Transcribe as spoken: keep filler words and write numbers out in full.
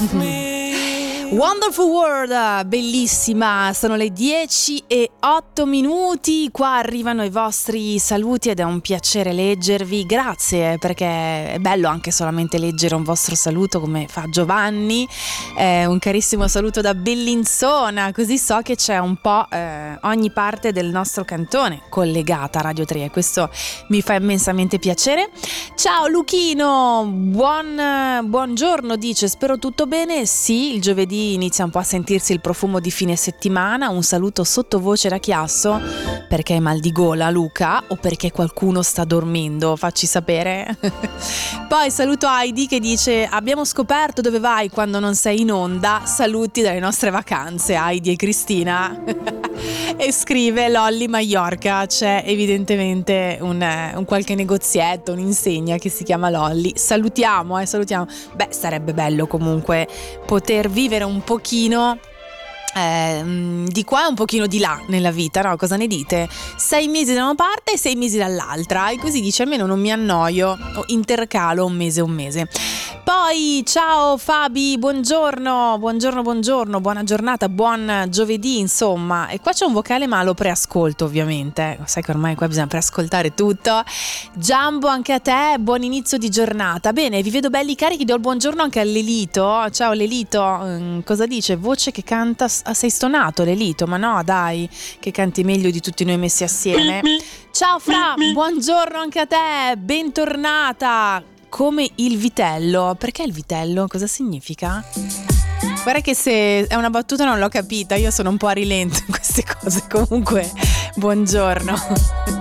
Wonderful World, bellissima, sono le dieci e otto minuti, qua arrivano i vostri saluti ed è un piacere leggervi, grazie, perché è bello anche solamente leggere un vostro saluto come fa Giovanni, eh, un carissimo saluto da Bellinzona, così so che c'è un po' eh, ogni parte del nostro cantone collegata a Radio tre e questo mi fa immensamente piacere. Ciao Luchino, buon, buongiorno, dice, spero tutto bene, sì, il giovedì inizia un po' a sentirsi il profumo di fine settimana, un saluto sottovoce da Chiasso, perché hai mal di gola Luca o perché qualcuno sta dormendo, facci sapere. Poi saluto Heidi che dice abbiamo scoperto dove vai quando non sei in onda, saluti dalle nostre vacanze Heidi e Cristina. E scrive Lolli Mallorca, c'è evidentemente un, un qualche negozietto, un'insegna che si chiama Lolli, salutiamo eh salutiamo, beh sarebbe bello comunque poter vivere un pochino Eh, di qua e un pochino di là nella vita, no? Cosa ne dite? Sei mesi da una parte e sei mesi dall'altra e così dice almeno non mi annoio o intercalo un mese un mese. Poi ciao Fabi, buongiorno, buongiorno, buongiorno, buona giornata, buon giovedì insomma. E qua c'è un vocale ma lo preascolto ovviamente, sai che ormai qua bisogna preascoltare tutto. Giambo anche a te, buon inizio di giornata. Bene, vi vedo belli carichi, do il buongiorno anche a Lelito. Ciao Lelito, mm, cosa dice? Voce che canta. Ah, sei stonato Lelito, ma no dai, che canti meglio di tutti noi messi assieme. Ciao Fra, buongiorno anche a te, bentornata. Come il vitello, perché il vitello? Cosa significa? Guarda che se è una battuta non l'ho capita, io sono un po' a rilento in queste cose, comunque buongiorno.